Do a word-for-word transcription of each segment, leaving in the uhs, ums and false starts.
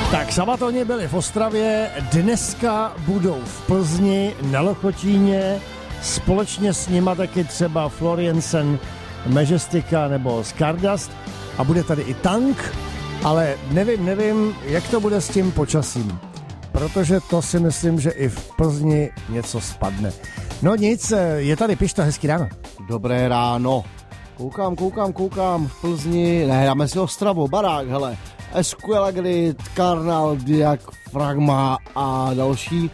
Tak Sabatoni byli v Ostravě, dneska budou v Plzni, na Lochotíně, společně s nima taky třeba Floriansen, Majestica nebo Stardust a bude tady i Tank, ale nevím, nevím, jak to bude s tím počasím, protože to si myslím, že i v Plzni něco spadne. No nic, je tady Pišta, hezký ráno. Dobré ráno. Koukám, koukám, koukám v Plzni, ne, dáme si Ostravu, barák, hele. Esquelagrid, Karnal, Diak, Fragma a další,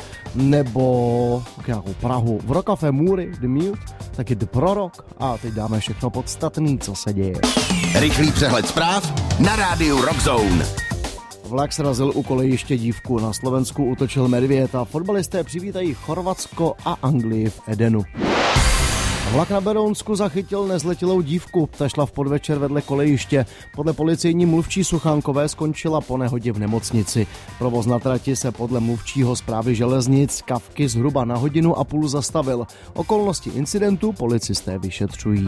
nebo nějakou Prahu. V Rokafe Můry, The Mute, taky The Prorok a teď dáme všechno podstatný, co se děje. Rychlý přehled zpráv na rádiu Rockzone. Vlak srazil u kolejiště dívku, na Slovensku útočil medvěd a fotbalisté přivítají Chorvatsko a Anglii v Edenu. Vlak na Berounsku zachytil nezletilou dívku, ta šla v podvečer vedle kolejiště. Podle policejní mluvčí Suchánkové skončila po nehodě v nemocnici. Provoz na trati se podle mluvčího Správy železnic Kavky zhruba na hodinu a půl zastavil. Okolnosti incidentu policisté vyšetřují.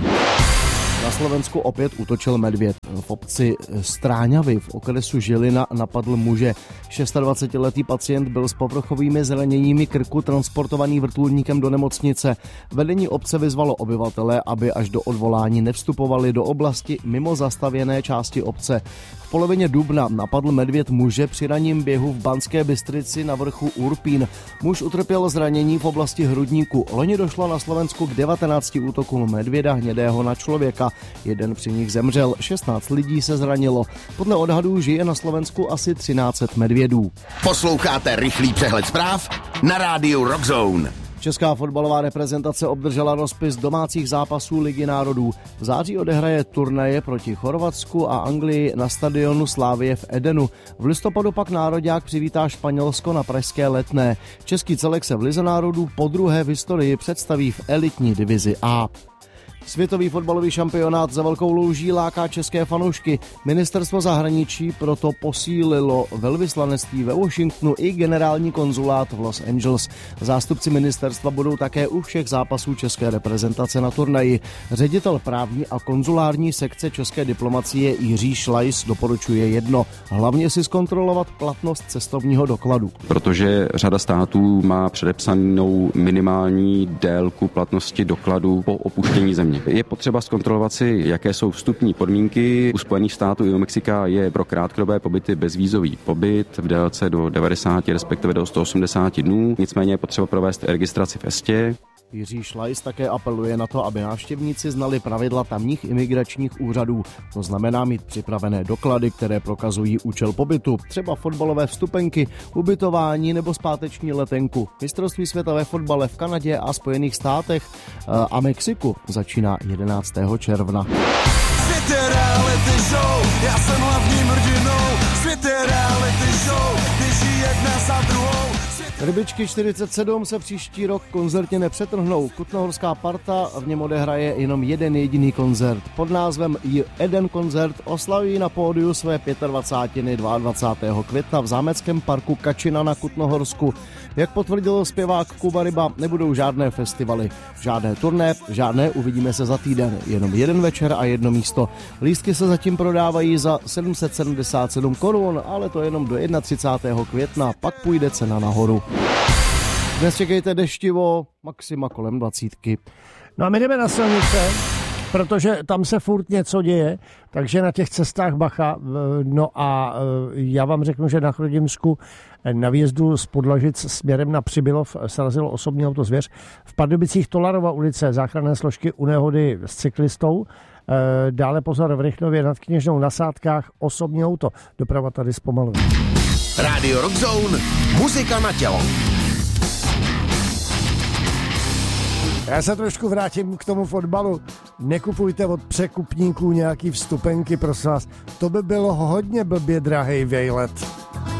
Na Slovensku opět útočil medvěd. V obci Stráňavy v okresu Žilina napadl muže. dvacetišestiletý pacient byl s povrchovými zraněními krku transportovaný vrtulníkem do nemocnice. Vedení obce vyzvalo obyvatele, aby až do odvolání nevstupovali do oblasti mimo zastavěné části obce. V polovině dubna napadl medvěd muže při ranním běhu v Banské Bystrici na vrchu Urpín. Muž utrpěl zranění v oblasti hrudníku. Loni došlo na Slovensku k devatenácti útokům medvěda hnědého na člověka. Jeden při nich zemřel, šestnáct lidí se zranilo. Podle odhadů žije na Slovensku asi třináct set medvědů. Posloucháte rychlý přehled zpráv na rádiu Rockzone. Česká fotbalová reprezentace obdržela rozpis domácích zápasů Ligy národů. V září odehraje turnaje proti Chorvatsku a Anglii na stadionu Slavie v Edenu. V listopadu pak nároďák přivítá Španělsko na pražské Letné. Český celek se v Lize národů podruhé v historii představí v elitní divizi A. Světový fotbalový šampionát za velkou louží láká české fanoušky. Ministerstvo zahraničí proto posílilo velvyslanectví ve Washingtonu i generální konzulát v Los Angeles. Zástupci ministerstva budou také u všech zápasů české reprezentace na turnaji. Ředitel právní a konzulární sekce české diplomacie Jiří Šlajs doporučuje jedno. Hlavně si zkontrolovat platnost cestovního dokladu. Protože řada států má předepsanou minimální délku platnosti dokladu po opuštění země. Je potřeba zkontrolovat si, jaké jsou vstupní podmínky. U Spojených států i u Mexika je pro krátkodobé pobyty bezvízový pobyt v délce do devadesáti, respektive do sto osmdesáti dnů. Nicméně je potřeba provést registraci v Estě. Jiří Šlajs také apeluje na to, aby návštěvníci znali pravidla tamních imigračních úřadů. To znamená mít připravené doklady, které prokazují účel pobytu, třeba fotbalové vstupenky, ubytování nebo zpáteční letenku. Mistrovství světa ve fotbale v Kanadě a Spojených státech a Mexiku začíná jedenáctého června. Svět je reality show, já jsem hlavním hrdinou. Svět je reality show, běží jedna za druhou. Rybičky čtyřicet sedm se příští rok koncertně nepřetrhnou. Kutnohorská parta v něm odehraje jenom jeden jediný koncert. Pod názvem Eden koncert oslaví na pódiu své dvacátiny pátého dvacátého května v zámeckém parku Kačina na Kutnohorsku. Jak potvrdil zpěvák Kuba Ryba, nebudou žádné festivaly, žádné turné, žádné uvidíme se za týden. Jenom jeden večer a jedno místo. Lístky se zatím prodávají za sedm set sedmdesát sedm korun, ale to jenom do třicátého prvního května, pak půjde cena nahoru. Dnes čekejte deštivo, maxima kolem dvacítky. No a my jdeme na silnice, protože tam se furt něco děje, takže na těch cestách bacha. No a já vám řeknu, že na Chrudimsku na výjezdu z Podlažic směrem na Přibylov srazilo osobní auto zvěř. V Pardubicích Tolarova ulice záchranné složky u nehody s cyklistou. Dále pozor v Rychnově nad Kněžnou na Sádkách osobní auto. Doprava tady zpomaluje. Radio Rockzone, muzika na tělo. Já se trošku vrátím k tomu fotbalu. Nekupujte od překupníků nějaký vstupenky, prosím vás. To by bylo hodně blbě drahej vejlet.